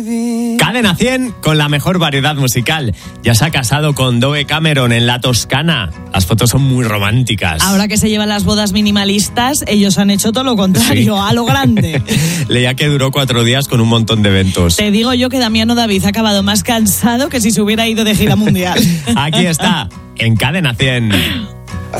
Cadena 100 con la mejor variedad musical. Ya se ha casado con Dove Cameron en la Toscana. Las fotos son muy románticas. Ahora que se llevan las bodas minimalistas, ellos han hecho todo lo contrario, sí. A lo grande. Leía que duró 4 días con un montón de eventos. Te digo yo que Damiano David ha acabado más cansado que si se hubiera ido de gira mundial. Aquí está, en Cadena 100.